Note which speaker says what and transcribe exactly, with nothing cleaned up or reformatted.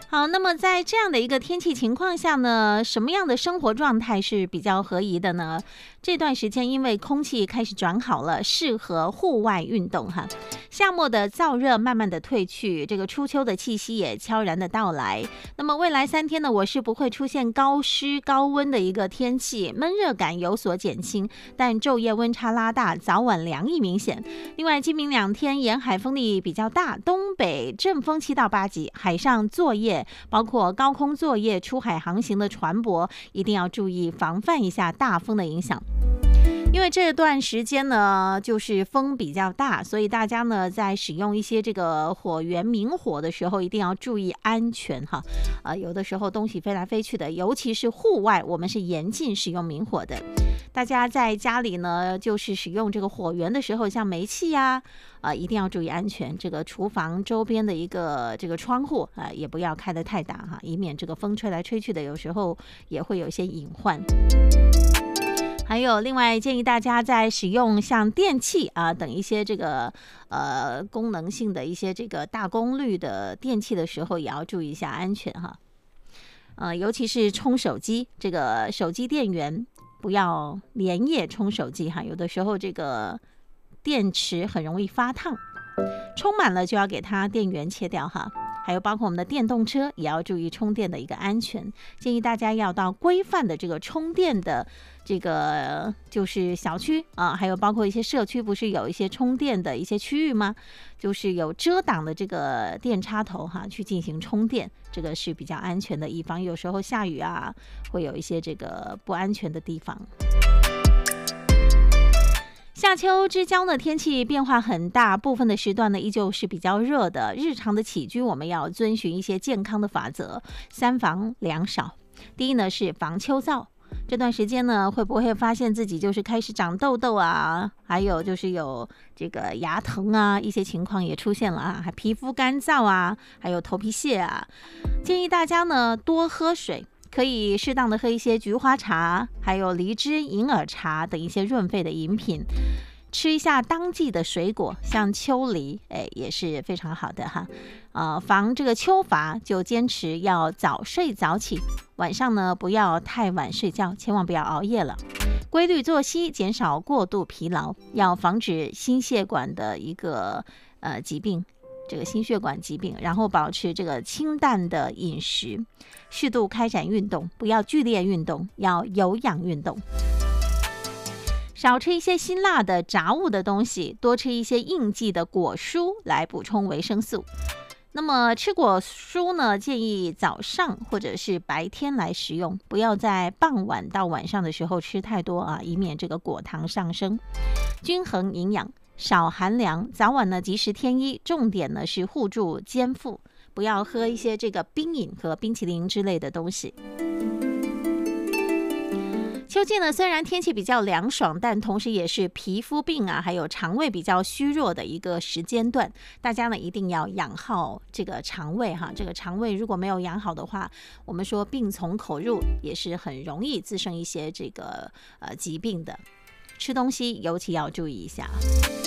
Speaker 1: 好，那么在这样的一个天气情况下呢，什么样的生活状态是比较合宜的呢？这段时间因为空气开始转好了，适合户外运动哈。夏末的燥热慢慢的退去，这个初秋的气息也悄然的到来。那么未来三天呢，我是不会出现高湿高温的一个天气，闷热感有所减轻，但昼夜温差拉大，早晚凉意明显。另外，今明两天沿海风力比较大，东北阵风七到八级，海上作业包括高空作业、出海航行的船舶，一定要注意防范一下大风的影响。因为这段时间呢，就是风比较大，所以大家呢在使用一些这个火源明火的时候，一定要注意安全哈。呃，有的时候东西飞来飞去的，尤其是户外，我们是严禁使用明火的。大家在家里呢，就是使用这个火源的时候，像煤气呀、啊，呃，一定要注意安全。这个厨房周边的一个这个窗户啊、呃，也不要开得太大哈，以免这个风吹来吹去的，有时候也会有一些隐患。还有另外建议大家在使用像电器啊等一些这个呃功能性的一些这个大功率的电器的时候，也要注意一下安全哈。呃，尤其是充手机，这个手机电源不要连夜充手机哈，有的时候这个电池很容易发烫，充满了就要给它电源切掉哈。还有包括我们的电动车也要注意充电的一个安全，建议大家要到规范的这个充电的这个就是小区啊，还有包括一些社区，不是有一些充电的一些区域吗？就是有遮挡的这个电插头哈，去进行充电，这个是比较安全的，以防有时候下雨啊，会有一些这个不安全的地方。夏秋之交呢，天气变化很大，部分的时段呢依旧是比较热的。日常的起居，我们要遵循一些健康的法则，三防两少。第一呢是防秋燥，这段时间呢会不会发现自己就是开始长痘痘啊，还有就是有这个牙疼啊，一些情况也出现了啊，还皮肤干燥啊，还有头皮屑啊。建议大家呢多喝水。可以适当的喝一些菊花茶，还有梨汁、银耳茶等一些润肺的饮品，吃一下当季的水果，像秋梨，哎，也是非常好的哈。呃，防这个秋乏，就坚持要早睡早起，晚上呢不要太晚睡觉，千万不要熬夜了。规律作息，减少过度疲劳，要防止心血管的一个呃疾病。这个心血管疾病，然后保持这个清淡的饮食，适度开展运动，不要剧烈运动，要有氧运动。少吃一些辛辣的炸物的东西，多吃一些应季的果蔬来补充维生素。那么吃果蔬呢，建议早上或者是白天来食用，不要在傍晚到晚上的时候吃太多啊，以免这个果糖上升。均衡营养。少寒凉，早晚呢及时添衣，重点呢是护住肩腹，不要喝一些这个冰饮和冰淇淋之类的东西。秋季呢虽然天气比较凉爽，但同时也是皮肤病啊还有肠胃比较虚弱的一个时间段，大家呢一定要养好这个肠胃哈。这个肠胃如果没有养好的话，我们说病从口入，也是很容易滋生一些这个呃疾病的。吃东西尤其要注意一下。